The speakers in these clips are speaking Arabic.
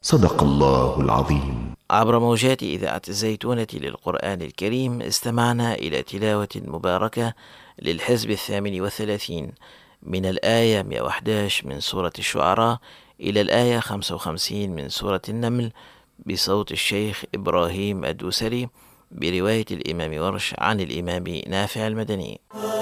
صدق الله العظيم. عبر موجات إذاعة الزيتونة للقرآن الكريم استمعنا إلى تلاوة مباركة للحزب 38 من الآية 111 من سورة الشعراء إلى الآية 55 من سورة النمل بصوت الشيخ إبراهيم الدوسري برواية الإمام ورش عن الإمام نافع المدني.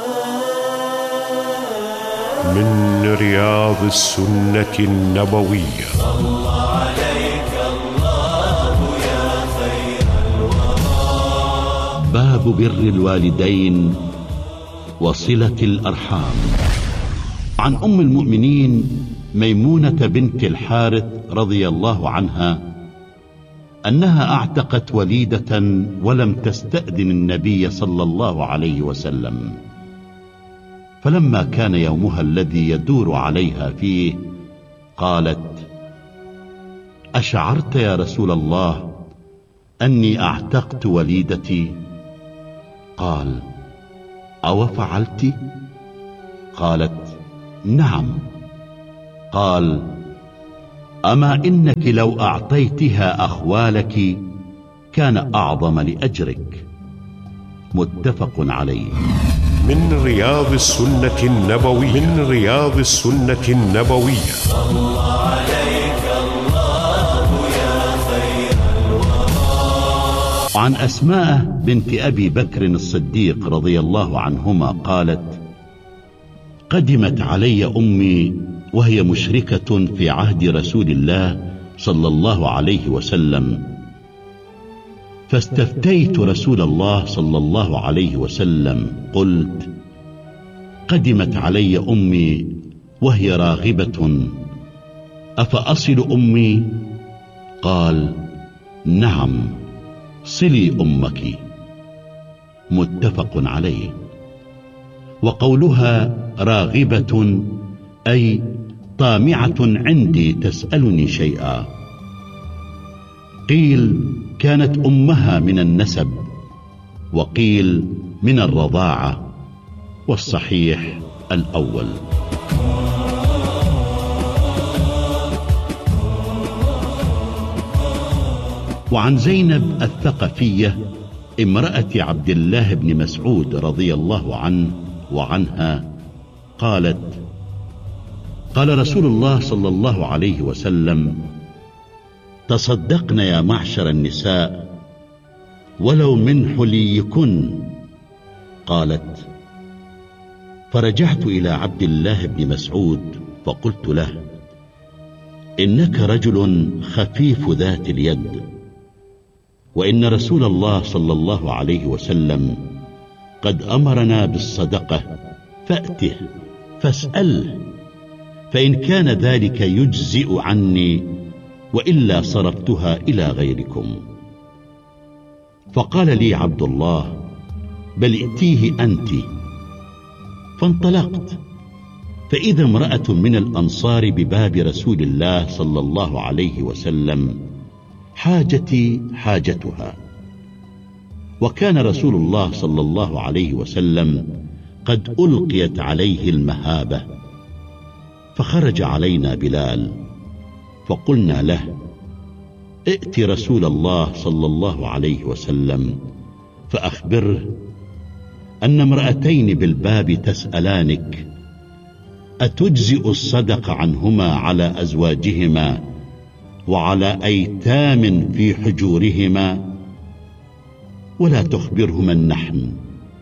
من رياض السنة النبوية. صلى عليك الله يا خير الورى. باب بر الوالدين وصلة الأرحام. عن أم المؤمنين ميمونة بنت الحارث رضي الله عنها أنها اعتقت وليدة ولم تستأذن النبي صلى الله عليه وسلم، فلما كان يومها الذي يدور عليها فيه قالت: أشعرت يا رسول الله أني اعتقت وليدتي؟ قال: أو فعلت؟ قالت: نعم. قال: أما إنك لو أعطيتها أخوالك كان أعظم لأجرك. متفق عليه. من رياض السنة النبوية. من رياض السنة النبوية. صلى عليك الله يا خير الورى. عن أسماء بنت أبي بكر الصديق رضي الله عنهما قالت: قدمت علي أمي وهي مشركة في عهد رسول الله صلى الله عليه وسلم، فاستفتيت رسول الله صلى الله عليه وسلم قلت: قدمت علي أمي وهي راغبة، أفأصل أمي؟ قال: نعم، صلي أمك. متفق عليه. وقولها راغبة أي طامعة عندي تسألني شيئا. قيل كانت أمها من النسب، وقيل من الرضاعة، والصحيح الأول. وعن زينب الثقفية امرأة عبد الله بن مسعود رضي الله عنه وعنها قالت: قال رسول الله صلى الله عليه وسلم: تصدقن يا معشر النساء ولو من حليكن. قالت: فرجعت إلى عبد الله بن مسعود فقلت له: إنك رجل خفيف ذات اليد، وإن رسول الله صلى الله عليه وسلم قد أمرنا بالصدقة، فأته فاسأله، فإن كان ذلك يجزئ عني، وإلا صرفتها إلى غيركم. فقال لي عبد الله: بل ائتيه أنت. فانطلقت، فإذا امرأة من الأنصار بباب رسول الله صلى الله عليه وسلم، حاجتي حاجتها. وكان رسول الله صلى الله عليه وسلم قد ألقيت عليه المهابة، فخرج علينا بلال، فقلنا له: ائت رسول الله صلى الله عليه وسلم فأخبره أن امرأتين بالباب تسألانك أتجزئ الصدقة عنهما على أزواجهما وعلى أيتام في حجورهما، ولا تخبرهما النحن.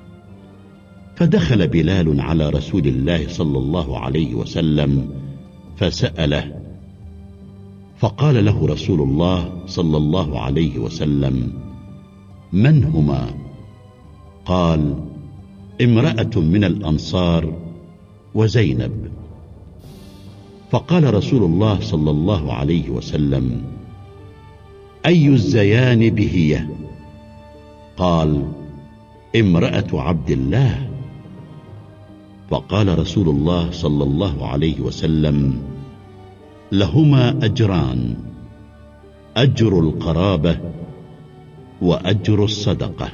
فدخل بلال على رسول الله صلى الله عليه وسلم فسأله، فقال له رسول الله صلى الله عليه وسلم: من هما؟ قال: امرأة من الأنصار وزينب. فقال رسول الله صلى الله عليه وسلم: أي الزيان هي؟ قال: امرأة عبد الله. فقال رسول الله صلى الله عليه وسلم: لهما أجران، أجر القرابة وأجر الصدقة.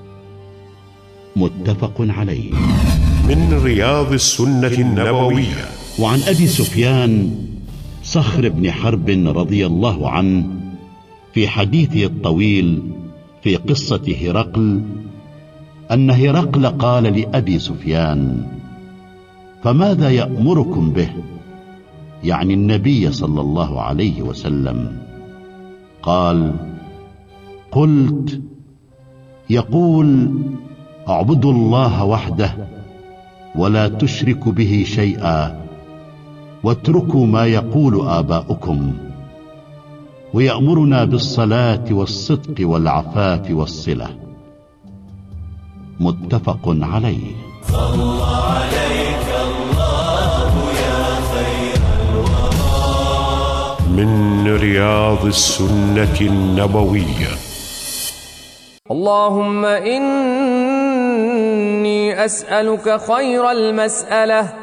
متفق عليه. من رياض السنة النبوية. وعن أبي سفيان صخر بن حرب رضي الله عنه في حديثه الطويل في قصة هرقل أن هرقل قال لأبي سفيان: فماذا يأمركم به؟ يعني النبي صلى الله عليه وسلم. قال: قلت: يقول اعبدوا الله وحده ولا تشركوا به شيئا واتركوا ما يقول آباؤكم، ويأمرنا بالصلاة والصدق والعفاف والصلة. متفق عليه. صلى عليك الله يا خير الورى. من رياض السنة النبوية. اللهم إني أسألك خير المسألة